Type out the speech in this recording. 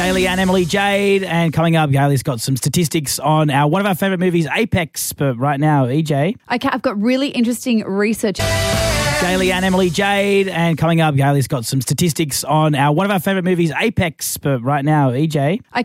Daly and Emily Jade. And coming up, Gailey's got some statistics on one of our favourite movies, Apex. But right now, EJ. Okay, I've got really interesting research. Daly and Emily Jade. And coming up, Gailey's got some statistics on one of our favourite movies, Apex. But right now, EJ. Okay,